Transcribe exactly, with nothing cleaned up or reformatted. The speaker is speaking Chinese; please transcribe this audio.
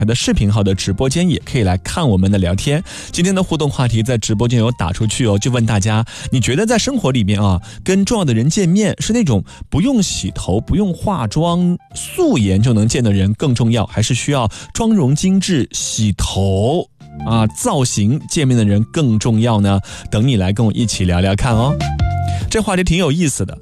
的视频号的直播间也可以来看我们的聊天。今天的互动话题在直播间有打出去哦，就问大家，你觉得在生活里面啊，跟重要的人见面是那种不用洗头、不用化妆、素颜就能见的人更重要，还是需要妆容精致、洗头啊造型见面的人更重要呢？等你来跟我一起聊聊看哦。这话题挺有意思的。